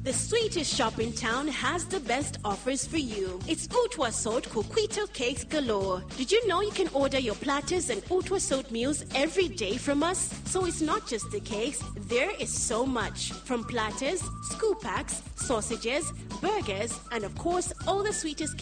The sweetest shop in town has the best offers for you. It's Utwa Sot Coquito Cakes galore. Did you know you can order your platters and Utwa Sot meals every day from us? So it's not just the cakes, there is so much. From platters, scoop packs, sausages, burgers, and of course all the sweetest cakes